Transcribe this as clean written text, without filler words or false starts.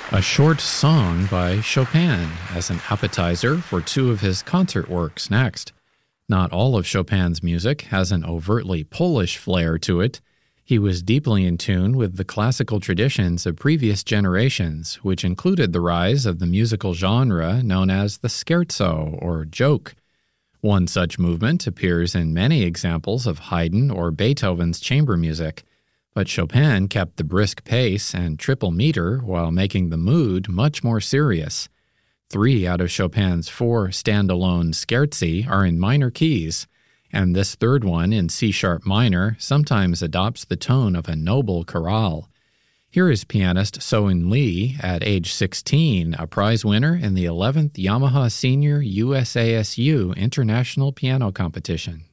A short song by Chopin as an appetizer for two of his concert works next. Not all of Chopin's music has an overtly Polish flair to it. He was deeply in tune with the classical traditions of previous generations, which included the rise of the musical genre known as the scherzo, or joke. One such movement appears in many examples of Haydn or Beethoven's chamber music, but Chopin kept the brisk pace and triple meter while making the mood much more serious. 3 out of Chopin's 4 standalone scherzi are in minor keys, and this third one in C-sharp minor sometimes adopts the tone of a noble chorale. Here is pianist So-In Lee, at age 16, a prize winner in the 11th Yamaha Senior USASU International Piano Competition.